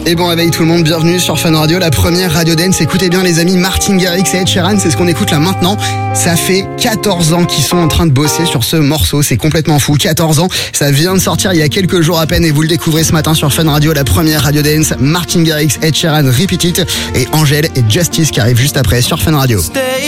Et bon réveil tout le monde, bienvenue sur Fun Radio, la première radio dance. Écoutez bien les amis, Martin Garrix et Ed Sheeran, c'est ce qu'on écoute là maintenant. Ça fait 14 ans qu'ils sont en train de bosser sur ce morceau, c'est complètement fou. 14 ans, ça vient de sortir il y a quelques jours à peine et vous le découvrez ce matin sur Fun Radio, la première radio dance. Martin Garrix, Ed Sheeran, Repeat It et Angèle et Justice qui arrivent juste après sur Fun Radio.